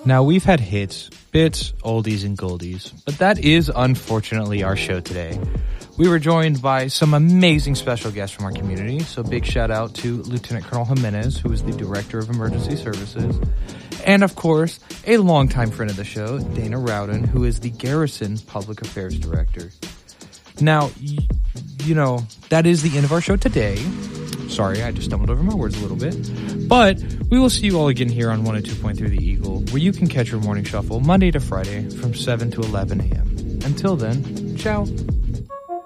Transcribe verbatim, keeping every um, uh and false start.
Now, we've had hits, bits, oldies, and goldies, but that is unfortunately our show today. We were joined by some amazing special guests from our community, so big shout out to Lieutenant Colonel Jimenez, who is the Director of Emergency Services, and of course, a longtime friend of the show, Dana Rowden, who is the Garrison Public Affairs Director. Now, y- you know, that is the end of our show today. Sorry, I just stumbled over my words a little bit. But we will see you all again here on one oh two point three The Eagle, where you can catch your morning shuffle Monday to Friday from seven to eleven a.m. Until then, ciao.